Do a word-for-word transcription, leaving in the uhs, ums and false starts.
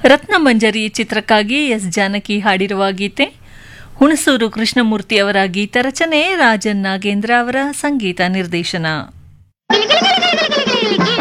ರತ್ನಮಂಜರಿ ಚಿತ್ರಕ್ಕಾಗಿ ಎಸ್ ಜಾನಕಿ ಹಾಡಿರುವ ಗೀತೆ, ಹುಣಸೂರು ಕೃಷ್ಣಮೂರ್ತಿ ಅವರ ಗೀತ ರಚನೆ, ರಾಜನ್ ನಾಗೇಂದ್ರ ಅವರ ಸಂಗೀತ ನಿರ್ದೇಶನ.